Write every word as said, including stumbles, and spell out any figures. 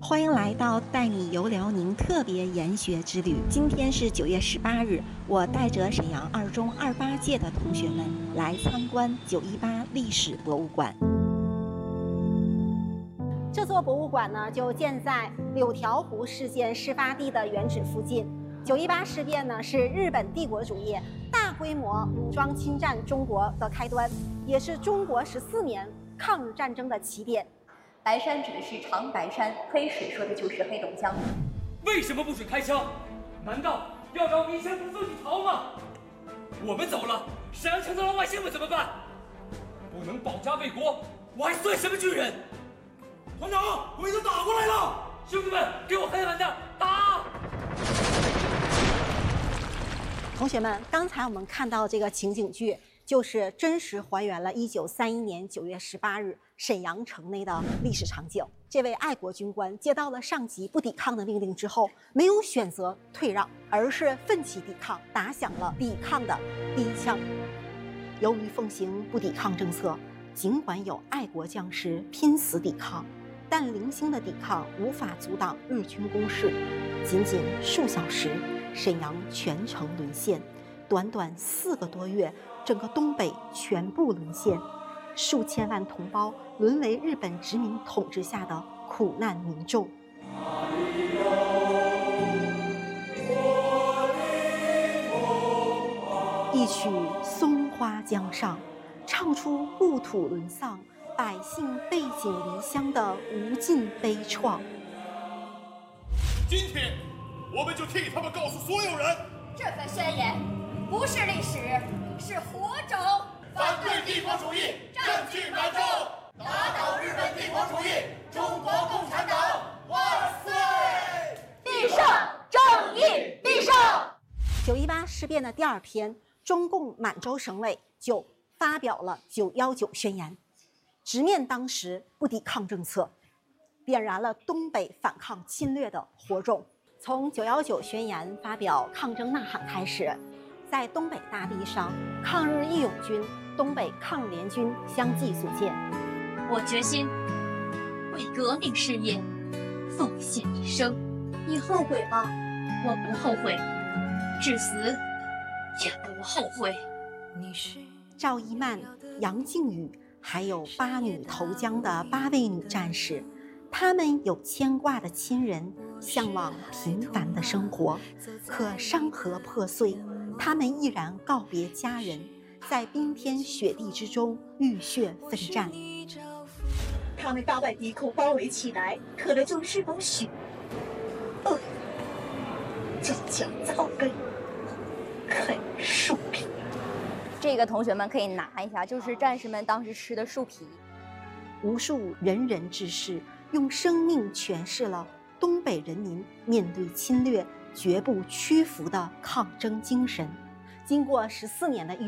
欢迎来到带你游辽宁特别研学之旅。今天是九月十八日，我带着沈阳二中二八届的同学们来参观九一八历史博物馆。这座博物馆呢，就建在柳条湖事件事发地的原址附近。九一八事变呢，是日本帝国主义大规模武装侵占中国的开端，也是中国十四年抗日战争的起点。 白山指的是长白山，黑水说的就是黑龙江。 为什么不准开枪？难道要让民先不自己逃吗？我们走了，沈阳城的老百姓们怎么办？不能保家卫国，我还算什么军人？团长，我已经打过来了，兄弟们，给我狠狠的打！ 同学们，刚才我们看到这个情景剧，就是真实还原了一九三一年九月十八日沈阳城内的历史场景。这位爱国军官接到了上级不抵抗的命令之后，没有选择退让，而是奋起抵抗，打响了抵抗的第一枪。由于奉行不抵抗政策，尽管有爱国将士拼死抵抗，但零星的抵抗无法阻挡日军攻势。仅仅数小时，沈阳全城沦陷。短短四个多月，整个东北全部沦陷，数千万同胞沦为日本殖民统治下的苦难民众。一曲《松花江上》，唱出故土沦丧、百姓背井离乡的无尽悲怆。 今天，我们就替他们告诉所有人， 这份宣言不是历史，是火种。 反对帝国主义，占据满洲，打倒日本帝国主义，中国共产党万岁！ 必胜，正义必胜。 九一八事变的第二天，中共满洲省委就发表了九一九宣言，直面当时不抵抗政策，点燃了东北反抗侵略的火种。从九一九宣言发表抗争呐喊开始，在东北大地上，抗日义勇军、东北抗日联军相继组建。 我决心为革命事业奉献一生。你后悔吗？我不后悔，至死也不后悔。 赵一曼、杨靖宇，还有八女投江的八位女战士，她们有牵挂的亲人，向往平凡的生活，可山河破碎，他们毅然告别家人，在冰天雪地之中浴血奋战。 他们把外敌口包围起来，可能就是种血，恶就将草根啃树皮。 这个同学们可以拿一下，就是战士们当时吃的树皮。 无数仁人志士用生命诠释了东北人民面对侵略绝不屈服的抗争精神。经过十四年的